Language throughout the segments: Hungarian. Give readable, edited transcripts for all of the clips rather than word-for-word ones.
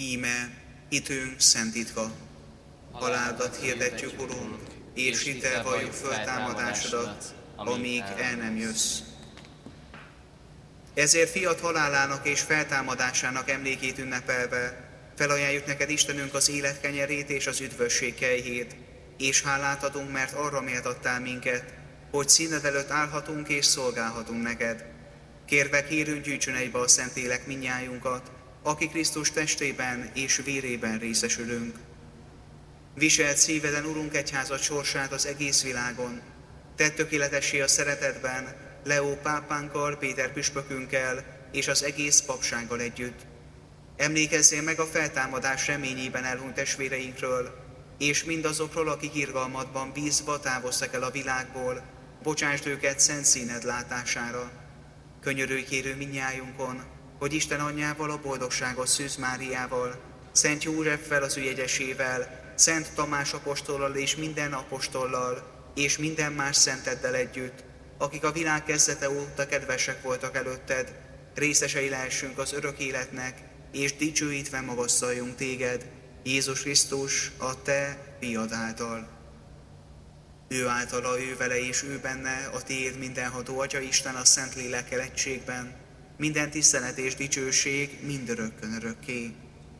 Íme, hitünk szent titka. Halálodat hirdetjük, Urunk, és hittel valljuk föltámadásodat, amíg el nem jössz. Ezért fiat halálának és feltámadásának emlékét ünnepelve felajánljuk neked, Istenünk, az élet kenyerét és az üdvösség kejhét, és hálát adunk, mert arra méltattál minket, hogy színed előtt állhatunk és szolgálhatunk neked. Kérve kérünk, gyűjtsön egybe a Szentlélek mindnyájunkat, aki Krisztus testében és vérében részesülünk. Viselt szíveden, Urunk, egyházad sorsát az egész világon. Tedd tökéletessé a szeretetben Leó pápánkkal, Péter püspökünkkel és az egész papsággal együtt. Emlékezzél meg a feltámadás reményében elhunyt testvéreinkről, és mindazokról, akik irgalmadban bízva távoztak el a világból, bocsásd őket szent színed látására. Könyörülj kérő mindnyájunkon, hogy Isten anyjával, a boldogságos Szűz Máriával, Szent Józseffel, az ő jegyesével, Szent Tamás apostollal és minden apostollal, és minden más szenteddel együtt, akik a világ kezdete óta kedvesek voltak előtted, részesei lehessünk az örök életnek, és dicsőítve magasztaljunk téged, Jézus Krisztus, a te fiad által. Ő általa, ő vele és ő benne, a tiéd mindenható Atya Isten a Szentlélekkel egységben, minden tisztelet és dicsőség mindörökkön örökké.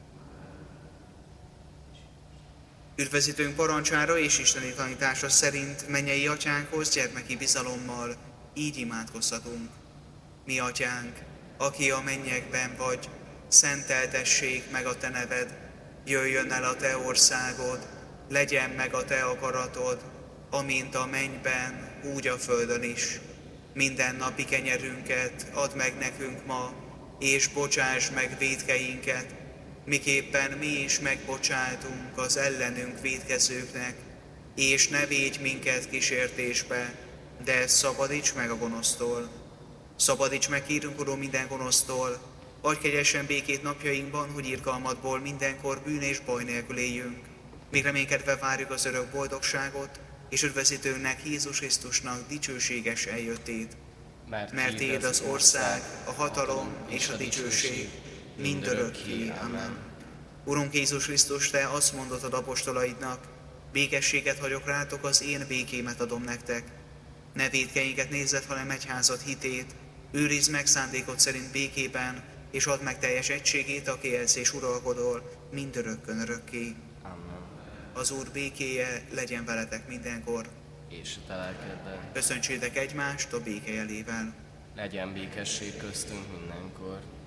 Üdvözítőnk parancsára és isteni tanítása szerint mennyei Atyánkhoz gyermeki bizalommal így imádkozhatunk. Mi Atyánk, aki a mennyekben vagy, szenteltessék meg a te neved, jöjjön el a te országod, legyen meg a te akaratod, amint a mennyben, úgy a földön is. Minden napi kenyerünket add meg nekünk ma, és bocsáss meg vétkeinket, miképpen mi is megbocsátunk az ellenünk vétkezőknek, és ne védj minket kísértésbe, de szabadíts meg a gonosztól. Szabadíts meg, kérünk, Uram, minden gonosztól, adj kegyesen békét napjainkban, hogy irgalmadból mindenkor bűn és baj nélkül éljünk, míg reménykedve várjuk az örök boldogságot, és üdvözítőnknek, Jézus Krisztusnak dicsőséges eljöttét. Mert tiéd az ország, a hatalom és a dicsőség, mindörökké. Amen. Urunk Jézus Krisztus, te azt mondottad apostolaidnak, békességet hagyok rátok, az én békémet adom nektek. Ne vétkeinket nézzed, hanem egyházad hitét, őrizd meg szándékod szerint békében, és add meg teljes egységét, aki élsz és uralkodol, mindörökkön örökké. Amen. Az Úr békéje legyen veletek mindenkor. És a te lelkeddel. Köszöntsétek egymást a béke jelével. Legyen békesség köztünk mindenkor.